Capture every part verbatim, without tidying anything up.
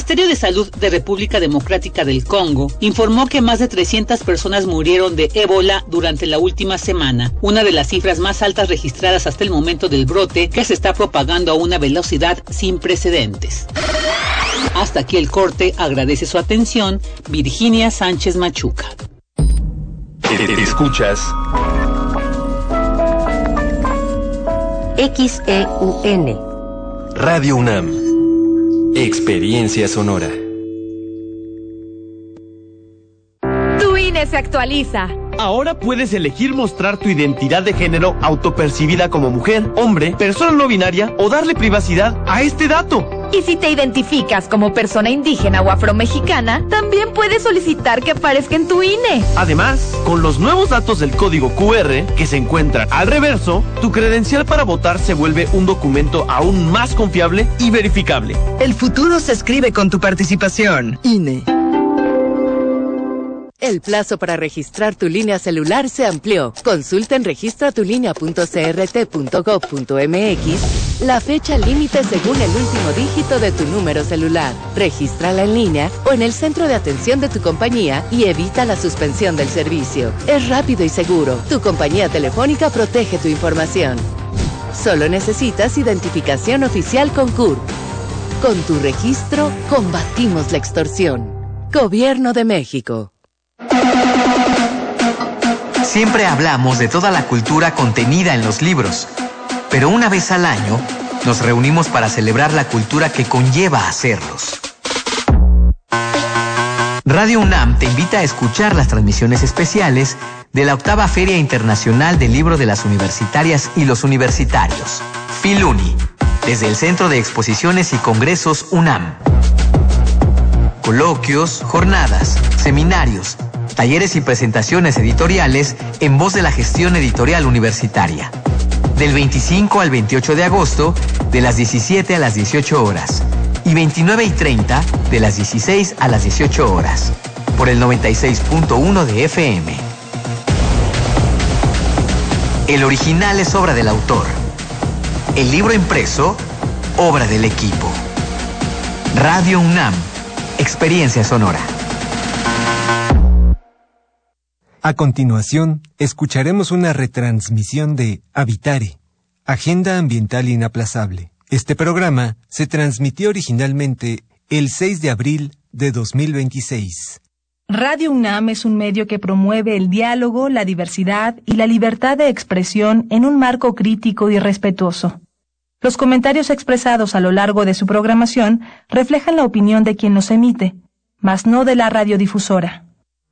Ministerio de Salud de República Democrática del Congo informó que más de trescientas personas murieron de ébola durante la última semana, una de las cifras más altas registradas hasta el momento del brote, que se está propagando a una velocidad sin precedentes. Hasta aquí el corte. Agradece su atención Virginia Sánchez Machuca. Escuchas X E U N Radio UNAM. Experiencia sonora. Tu I N E se actualiza. Ahora puedes elegir mostrar tu identidad de género autopercibida como mujer, hombre, persona no binaria o darle privacidad a este dato. Y si te identificas como persona indígena o afromexicana, también puedes solicitar que aparezca en tu I N E. Además, con los nuevos datos del código Q R que se encuentran al reverso, tu credencial para votar se vuelve un documento aún más confiable y verificable. El futuro se escribe con tu participación. I N E. El plazo para registrar tu línea celular se amplió. Consulta en registra tu línea punto c r t punto gov punto m x la fecha límite según el último dígito de tu número celular. Regístrala en línea o en el centro de atención de tu compañía y evita la suspensión del servicio. Es rápido y seguro. Tu compañía telefónica protege tu información. Solo necesitas identificación oficial con C U R P. Con tu registro, combatimos la extorsión. Gobierno de México. Siempre hablamos de toda la cultura contenida en los libros, pero una vez al año nos reunimos para celebrar la cultura que conlleva hacerlos. Radio UNAM te invita a escuchar las transmisiones especiales de la octava Feria Internacional del Libro de las Universitarias y los Universitarios, Filuni, desde el Centro de Exposiciones y Congresos UNAM. Coloquios, jornadas, seminarios, talleres y presentaciones editoriales en voz de la gestión editorial universitaria. Del veinticinco al veintiocho de agosto, de las diecisiete a las dieciocho horas. Y veintinueve y treinta, de las dieciséis a las dieciocho horas. Por el noventa y seis punto uno de F M. El original es obra del autor. El libro impreso, obra del equipo. Radio UNAM. Experiencia sonora. A continuación, escucharemos una retransmisión de Habitare, Agenda Ambiental Inaplazable. Este programa se transmitió originalmente el seis de abril de dos mil veintiséis. Radio UNAM es un medio que promueve el diálogo, la diversidad y la libertad de expresión en un marco crítico y respetuoso. Los comentarios expresados a lo largo de su programación reflejan la opinión de quien los emite, mas no de la radiodifusora.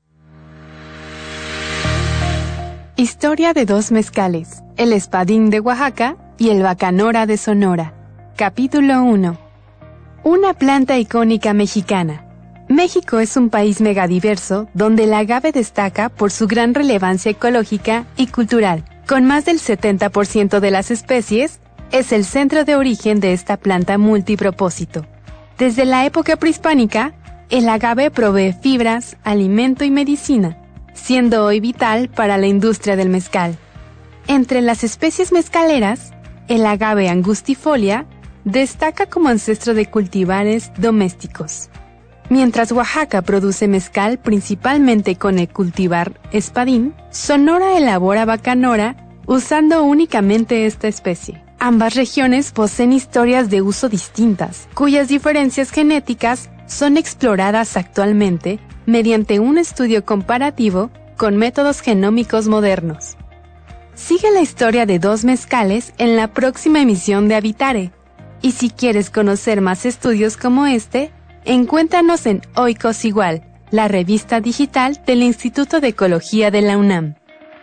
Historia de dos mezcales, el espadín de Oaxaca y el bacanora de Sonora. Capítulo uno. Una planta icónica mexicana. México es un país megadiverso donde el agave destaca por su gran relevancia ecológica y cultural. Con más del setenta por ciento de las especies, es el centro de origen de esta planta multipropósito. Desde la época prehispánica, el agave provee fibras, alimento y medicina, siendo hoy vital para la industria del mezcal. Entre las especies mezcaleras, el agave angustifolia destaca como ancestro de cultivares domésticos. Mientras Oaxaca produce mezcal principalmente con el cultivar espadín, Sonora elabora bacanora usando únicamente esta especie. Ambas regiones poseen historias de uso distintas, cuyas diferencias genéticas son exploradas actualmente mediante un estudio comparativo con métodos genómicos modernos. Sigue la historia de dos mezcales en la próxima emisión de Habitare, y si quieres conocer más estudios como este, encuéntranos en Oikos Igual, la revista digital del Instituto de Ecología de la UNAM.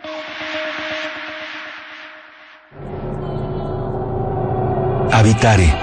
Habitare.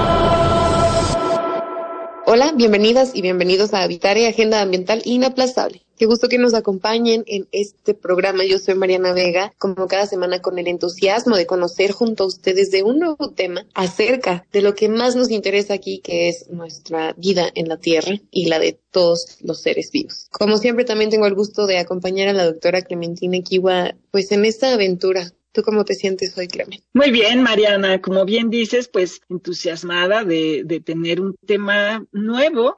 Hola, bienvenidas y bienvenidos a Habitare, Agenda Ambiental Inaplazable. Qué gusto que nos acompañen en este programa. Yo soy Mariana Vega, como cada semana con el entusiasmo de conocer junto a ustedes de un nuevo tema acerca de lo que más nos interesa aquí, que es nuestra vida en la Tierra y la de todos los seres vivos. Como siempre, también tengo el gusto de acompañar a la doctora Clementina Equihua, pues en esta aventura. ¿Tú cómo te sientes hoy, Clemen? Muy bien, Mariana. Como bien dices, pues entusiasmada de, de tener un tema nuevo